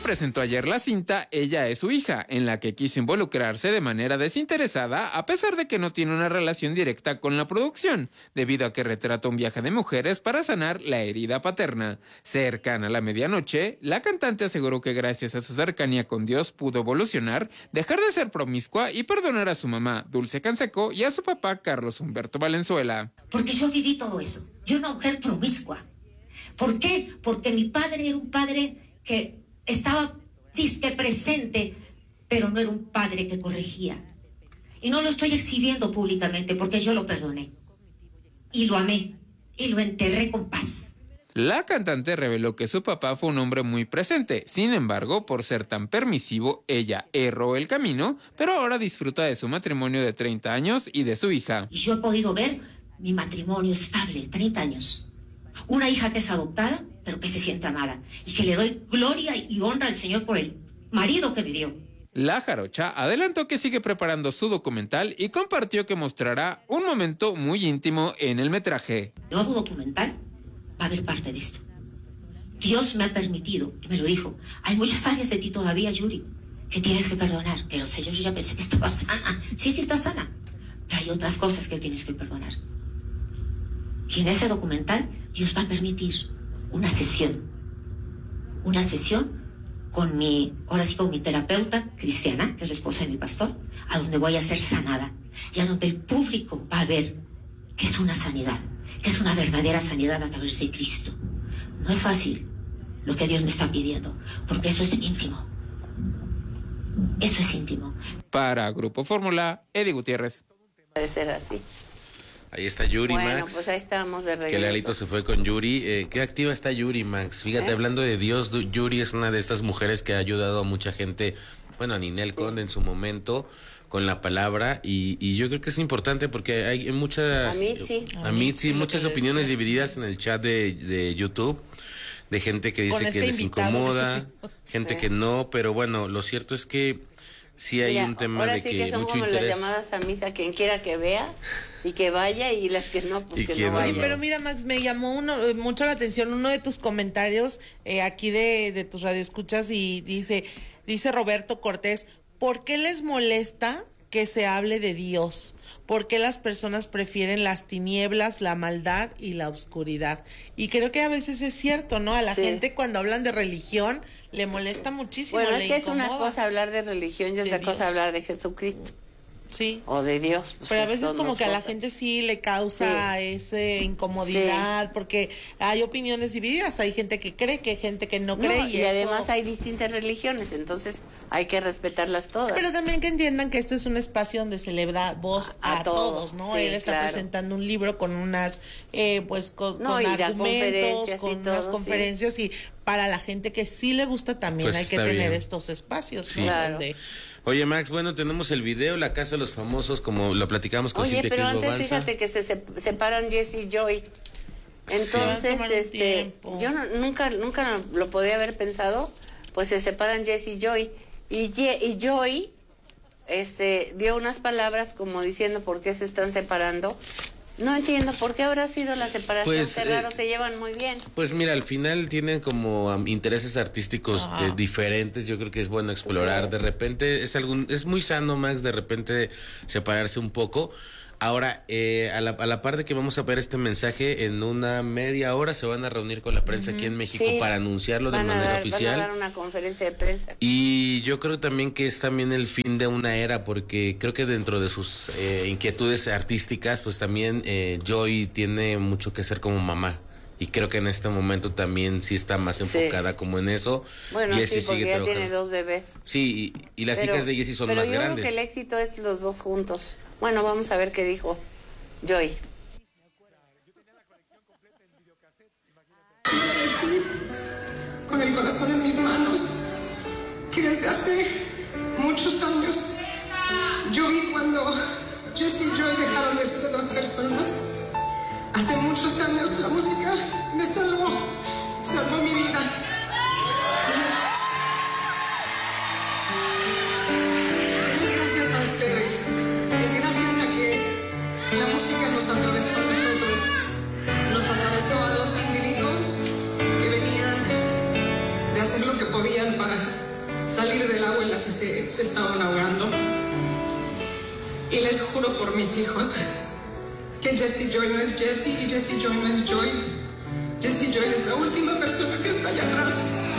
presentó ayer la cinta Ella es su hija, en la que quiso involucrarse de manera desinteresada, a pesar de que no tiene una relación directa con la producción, debido a que retrata un viaje de mujeres para sanar la herida paterna. Cercana a la medianoche, la cantante aseguró que gracias a su cercanía con Dios pudo evolucionar, dejar de ser promiscua y perdonar a su mamá, Dulce Canseco, y a su papá, Carlos Humberto Valenzuela. Porque yo viví todo eso. Yo era una mujer promiscua. ¿Por qué? Porque mi padre era un padre que estaba disque presente, pero no era un padre que corregía. Y no lo estoy exhibiendo públicamente porque yo lo perdoné. Y lo amé. Y lo enterré con paz. La cantante reveló que su papá fue un hombre muy presente. Sin embargo, por ser tan permisivo, ella erró el camino, pero ahora disfruta de su matrimonio de 30 años y de su hija. Y yo he podido ver mi matrimonio estable, 30 años. Una hija que es adoptada, pero que se siente amada. Y que le doy gloria y honra al Señor por el marido que me dio. La jarocha adelantó que sigue preparando su documental y compartió que mostrará un momento muy íntimo en el metraje. El nuevo documental va a haber parte de esto. Dios me ha permitido, y me lo dijo, hay muchas áreas de ti todavía, Yuri, que tienes que perdonar. Pero Señor, yo ya pensé que estaba sana. Sí, está sana. Pero hay otras cosas que tienes que perdonar. Y en ese documental, Dios va a permitir una sesión con mi terapeuta cristiana, que es la esposa de mi pastor, a donde voy a ser sanada y a donde el público va a ver que es una sanidad, que es una verdadera sanidad a través de Cristo. No es fácil lo que Dios me está pidiendo, porque eso es íntimo. Eso es íntimo. Para Grupo Fórmula, Eddie Gutiérrez. Puede ser así. Ahí está Yuri, bueno, Max. Pues ahí estamos de regreso. Que Lalito se fue con Yuri. Qué activa está Yuri, Max. Fíjate, hablando de Dios, Yuri es una de estas mujeres que ha ayudado a mucha gente, bueno, a Ninel Conde en su momento, con la palabra, y yo creo que es importante porque hay muchas... A mí sí, muchas opiniones divididas en el chat de YouTube, de gente que dice que les incomoda, gente que no, pero bueno, lo cierto es que sí hay un tema de que son mucho como interés. Las llamadas a misa, quien quiera que vea y que vaya, y las que no, pues que no vaya. Oye, pero mira, Max, me llamó mucho la atención uno de tus comentarios aquí de tus radioescuchas, y dice Roberto Cortés, ¿por qué les molesta que se hable de Dios? ¿Por qué las personas prefieren las tinieblas, la maldad y la oscuridad? Y creo que a veces es cierto, ¿no? A la gente cuando hablan de religión le molesta muchísimo. Bueno, le es que incomoda. es una cosa hablar de religión y otra cosa hablar de Jesucristo. Sí. O de Dios. Pues pero a veces como que a la gente sí le causa esa incomodidad, porque hay opiniones divididas, hay gente que cree, que hay gente que no cree. Y además hay distintas religiones, entonces hay que respetarlas todas. Pero también que entiendan que este es un espacio donde se le da voz a todos, ¿no? Sí, él está presentando un libro con unas, con argumentos, con unas conferencias, y para la gente que sí le gusta también pues hay que tener estos espacios, sí. ¿no? Claro. Oye, Max, bueno, tenemos el video, La Casa de los Famosos, como lo platicamos con Cintia pero Crisbo antes Balsa. fíjate que se separan Jess y Joy. Entonces, yo nunca lo podía haber pensado, pues se separan Jess y Joy. Y Joy dio unas palabras como diciendo por qué se están separando. No entiendo por qué habrá sido la separación. Pues, qué raro, se llevan muy bien. Pues mira, al final tienen como intereses artísticos diferentes. Yo creo que es bueno explorar. De repente es muy sano, Max, de repente separarse un poco. Ahora, a la par de que vamos a ver este mensaje, en una media hora se van a reunir con la prensa aquí en México para anunciarlo de manera oficial. Van a dar una conferencia de prensa. Y yo creo también que es también el fin de una era, porque creo que dentro de sus inquietudes artísticas, pues también Joy tiene mucho que hacer como mamá. Y creo que en este momento también sí está más enfocada como en eso. Bueno, Jessie sí, porque sigue ya trabajando. tiene 2 bebés. Sí, y las hijas de Jessie son más grandes. Pero yo creo que el éxito es los dos juntos. Bueno, vamos a ver qué dijo Joy. Quiero decir, con el corazón en mis manos, que desde hace muchos años yo vi cuando Jess y Joy dejaron de ser 2 personas. Hace muchos años la música me salvó mi vida. Es gracias a ustedes, es gracias a que la música nos atravesó a nosotros, nos atravesó a 2 individuos que venían de hacer lo que podían para salir del agua en la que se estaban ahogando. Y les juro por mis hijos que Jessie Joy no es Jessie y Jessie Joy no es Joy. Jessie Joy es la última persona que está allá atrás.